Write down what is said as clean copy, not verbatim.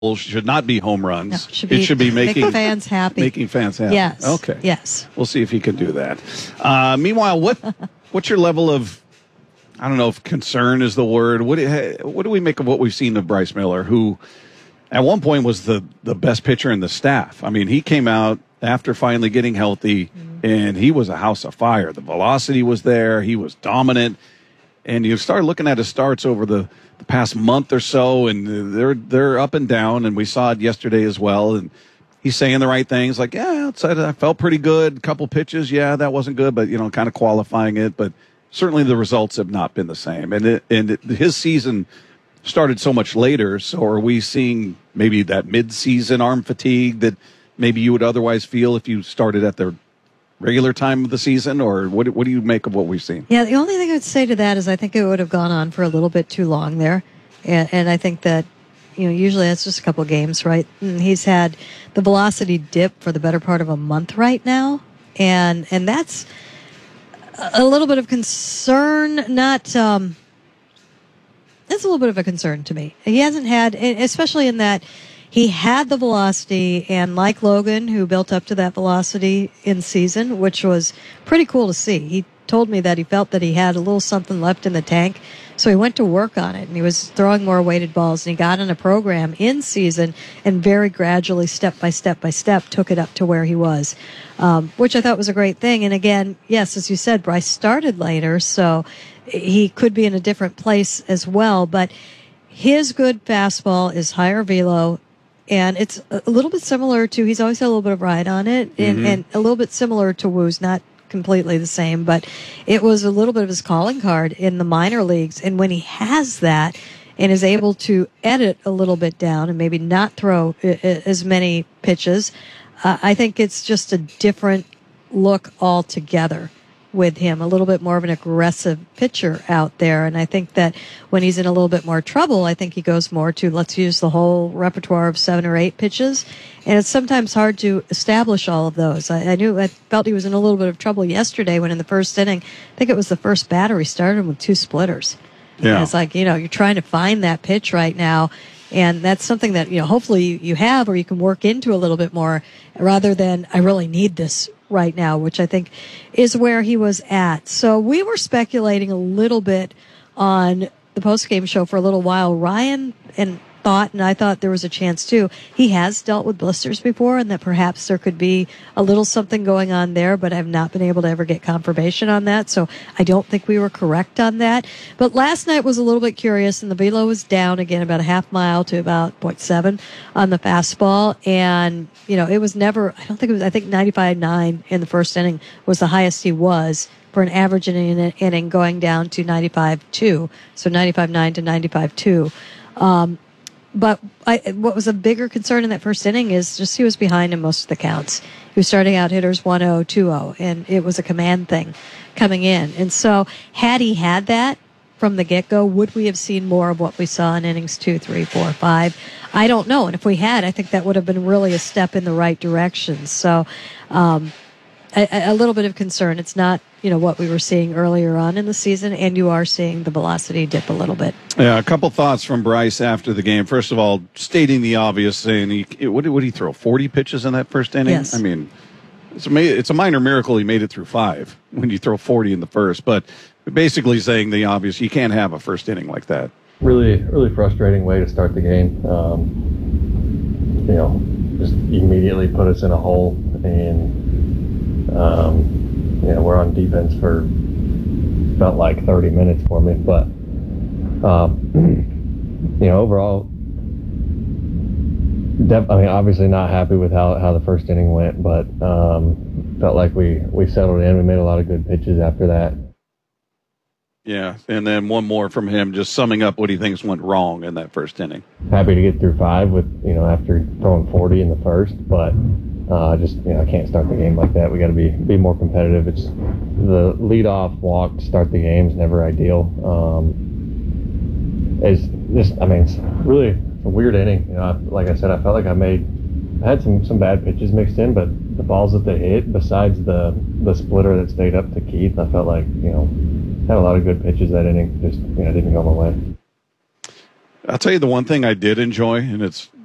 should not be home runs. No, it should be making fans happy. Making fans happy. Yes. Okay. Yes. We'll see if he can do that. Meanwhile, what's your level of, I don't know if concern is the word. What do we make of what we've seen of Bryce Miller, who at one point was the best pitcher in the staff? I mean, he came out after finally getting healthy, and he was a house of fire. The velocity was there. He was dominant. And you start looking at his starts over the past month or so, and they're up and down, and we saw it yesterday as well. And he's saying the right things, like, yeah, outside I felt pretty good. A couple pitches, yeah, that wasn't good, but kind of qualifying it. But certainly the results have not been the same, and his season started so much later. So are we seeing maybe that mid-season arm fatigue that maybe you would otherwise feel if you started at the regular time of the season, or what do you make of what we've seen? Yeah, the only thing I would say to that is I think it would have gone on for a little bit too long there. And I think that, usually that's just a couple games, right? And he's had the velocity dip for the better part of a month right now. And that's a little bit of concern, that's a little bit of a concern to me. He hasn't had, especially in that he had the velocity, and like Logan, who built up to that velocity in season, which was pretty cool to see. He told me that he felt that he had a little something left in the tank, so he went to work on it, and he was throwing more weighted balls, and he got in a program in season and very gradually, step by step, took it up to where he was, which I thought was a great thing. And again, yes, as you said, Bryce started later, so he could be in a different place as well, but his good fastball is higher velo. And it's a little bit similar to, he's always had a little bit of ride on it, and a little bit similar to Woo's, not completely the same, but it was a little bit of his calling card in the minor leagues. And when he has that and is able to edit a little bit down and maybe not throw as many pitches, I think it's just a different look altogether with him, a little bit more of an aggressive pitcher out there. And I think that when he's in a little bit more trouble, I think he goes more to, let's use the whole repertoire of 7 or 8 pitches. And it's sometimes hard to establish all of those. I felt he was in a little bit of trouble yesterday when in the first inning, I think it was the first batter, he started with 2 splitters. Yeah. And it's like, you're trying to find that pitch right now. And that's something that, hopefully you have, or you can work into a little bit more, rather than, I really need this right now, which I think is where he was at. So we were speculating a little bit on the post-game show for a little while. Ryan and I thought there was a chance too. He has dealt with blisters before, and that perhaps there could be a little something going on there, but I've not been able to ever get confirmation on that. So I don't think we were correct on that. But last night was a little bit curious, and the velo was down again about a half mile to about 0.7 on the fastball. And, it was never, I think 95.9 in the first inning was the highest he was for an average inning going down to 95.2. So 95.9 to 95.2. But what was a bigger concern in that first inning is just he was behind in most of the counts. He was starting out hitters 1-0, 2-0, and it was a command thing coming in. And so had he had that from the get-go, would we have seen more of what we saw in innings 2, 3, 4, 5? I don't know. And if we had, I think that would have been really a step in the right direction. So a little bit of concern. It's not, what we were seeing earlier on in the season, and you are seeing the velocity dip a little bit. Yeah, a couple thoughts from Bryce after the game. First of all, stating the obvious, saying what did he throw, 40 pitches in that first inning? Yes. I mean, it's a minor miracle he made it through 5 when you throw 40 in the first, but basically saying the obvious, you can't have a first inning like that. Really, really frustrating way to start the game. Just immediately put us in a hole, and we're on defense for felt like 30 minutes for me, but overall, obviously not happy with how the first inning went, but felt like we settled in. We made a lot of good pitches after that. Yeah, and then one more from him, just summing up what he thinks went wrong in that first inning. Happy to get through 5 with after throwing 40 in the first, but I can't start the game like that. We got to be more competitive. It's the leadoff walk to start the game is never ideal. It's really a weird inning. Like I said, I felt like I had some bad pitches mixed in, but the balls that they hit, besides the splitter that stayed up to Keith, I felt like had a lot of good pitches that inning. Just didn't go my way. I'll tell you the one thing I did enjoy, and it's